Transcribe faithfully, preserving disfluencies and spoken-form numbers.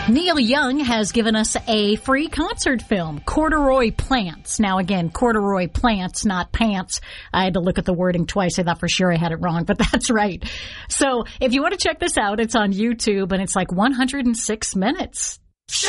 Neil Young has given us a free concert film, Corduroy Plants. Now, again, corduroy plants, not pants. I had to look at the wording twice. I thought for sure I had it wrong, but that's right. So if you want to check this out, it's on YouTube, and it's like one hundred six minutes.